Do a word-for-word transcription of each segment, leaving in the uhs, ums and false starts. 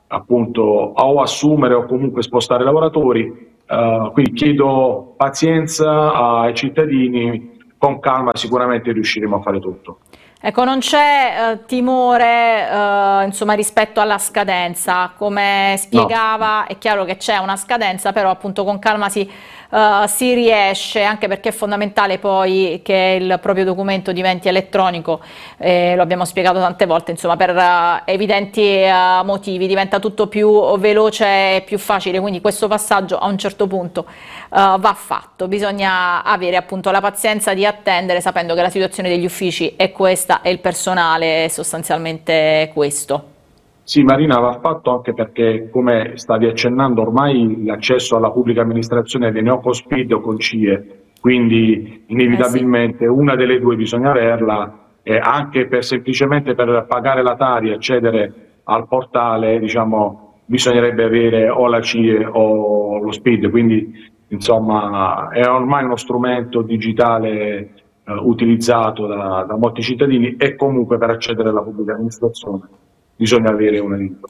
appunto o assumere o comunque spostare lavoratori. Uh, quindi chiedo pazienza ai cittadini, con calma sicuramente riusciremo a fare tutto. Ecco, non c'è eh, timore eh, insomma, rispetto alla scadenza, come No. spiegava, è chiaro che c'è una scadenza, però appunto con calma si, eh, si riesce, anche perché è fondamentale poi che il proprio documento diventi elettronico, eh, lo abbiamo spiegato tante volte, insomma, per eh, evidenti eh, motivi, diventa tutto più veloce e più facile, quindi questo passaggio a un certo punto eh, va fatto, bisogna avere appunto la pazienza di attendere sapendo che la situazione degli uffici è questa e il personale è sostanzialmente questo. Sì, Marina, va fatto anche perché, come stavi accennando, ormai l'accesso alla pubblica amministrazione viene o con SPID o con C I E, quindi Eh sì. inevitabilmente una delle due bisogna averla, e anche per semplicemente per pagare la Tari e accedere al portale, diciamo, bisognerebbe avere o la C I E o lo SPID, quindi insomma è ormai uno strumento digitale eh, utilizzato da, da molti cittadini, e comunque per accedere alla pubblica amministrazione bisogna avere una lingua.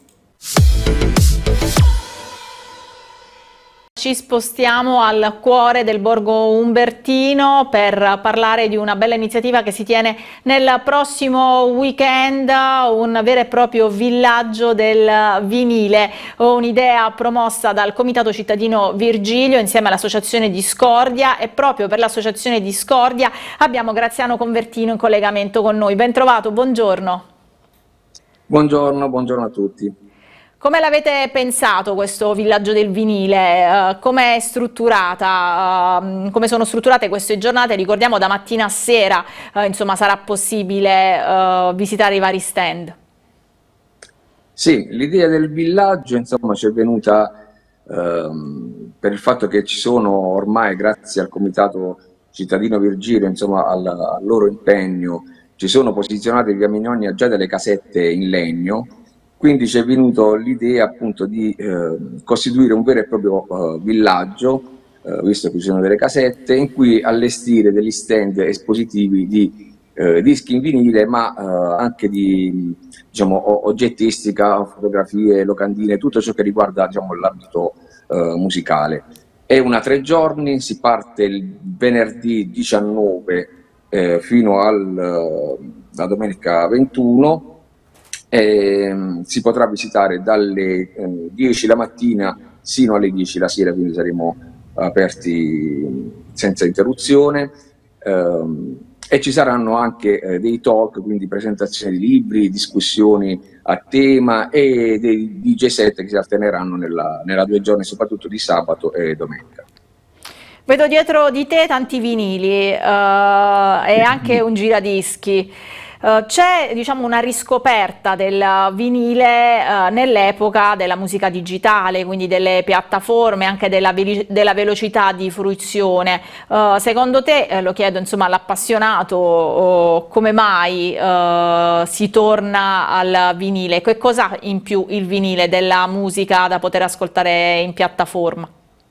Ci spostiamo al cuore del Borgo Umbertino per parlare di una bella iniziativa che si tiene nel prossimo weekend, un vero e proprio villaggio del vinile, un'idea promossa dal Comitato Cittadino Virgilio insieme all'Associazione Discordia, e proprio per l'Associazione Discordia abbiamo Graziano Convertino in collegamento con noi. Ben trovato, buongiorno. Buongiorno, buongiorno a tutti. Come l'avete pensato questo villaggio del vinile? Uh, come è strutturata? Uh, come sono strutturate queste giornate? Ricordiamo da mattina a sera, uh, insomma, sarà possibile uh, visitare i vari stand. Sì, l'idea del villaggio, insomma, ci è venuta ehm, per il fatto che ci sono ormai, grazie al Comitato Cittadino Virgilio, insomma, al, al loro impegno, ci sono posizionate via Minogna già delle casette in legno. Quindi ci è venuto l'idea appunto di eh, costituire un vero e proprio eh, villaggio, eh, visto che ci sono delle casette, in cui allestire degli stand espositivi di eh, dischi in vinile, ma eh, anche di diciamo, oggettistica, fotografie, locandine, tutto ciò che riguarda diciamo, l'ambito eh, musicale. È una tre giorni, si parte il venerdì diciannove eh, fino alla domenica ventuno. Eh, si potrà visitare dalle eh, dieci la mattina sino alle dieci la sera, quindi saremo aperti senza interruzione, eh, e ci saranno anche eh, dei talk, quindi presentazioni di libri, discussioni a tema e dei D J set che si alterneranno nella, nella due giorni, soprattutto di sabato e domenica. Vedo dietro di te tanti vinili uh, e anche un giradischi. Uh, c'è diciamo, una riscoperta del vinile uh, nell'epoca della musica digitale, quindi delle piattaforme, anche della, ve della velocità di fruizione. Uh, secondo te, eh, lo chiedo insomma, all'appassionato, oh, come mai uh, si torna al vinile? Che cosa in più il vinile della musica da poter ascoltare in piattaforma?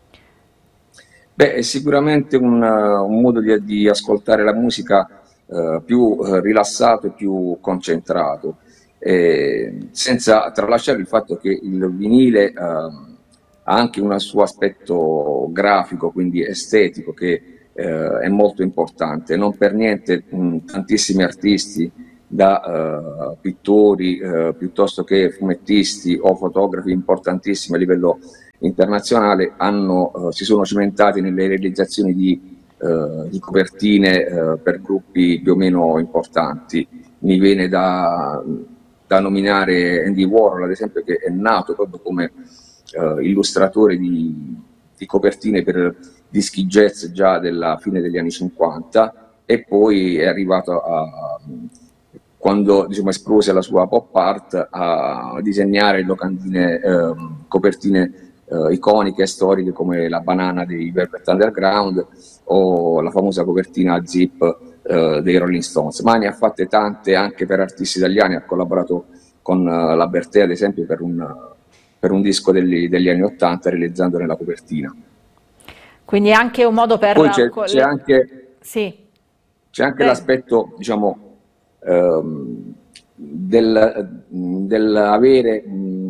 Beh, è sicuramente un, un modo di, di ascoltare la musica Uh, più uh, rilassato e più concentrato, eh, senza tralasciare il fatto che il vinile uh, ha anche un suo aspetto grafico, quindi estetico, che uh, è molto importante. Non per niente mh, tantissimi artisti, da uh, pittori uh, piuttosto che fumettisti o fotografi importantissimi a livello internazionale, hanno, uh, si sono cimentati nelle realizzazioni di Uh, di copertine uh, per gruppi più o meno importanti. Mi viene da, da nominare Andy Warhol, ad esempio, che è nato proprio come uh, illustratore di, di copertine per dischi jazz già della fine degli anni cinquanta, e poi è arrivato a, quando diciamo, esplose la sua pop art, a disegnare locandine, uh, copertine Uh, iconiche e storiche come la banana dei Velvet Underground o la famosa copertina zip uh, dei Rolling Stones, ma ne ha fatte tante anche per artisti italiani. Ha collaborato con uh, la Bertè, ad esempio, per un, per un disco degli, degli anni Ottanta, realizzandone la copertina. Quindi anche un modo per... Poi c'è anche, sì. anche l'aspetto, diciamo, um, del, del avere um,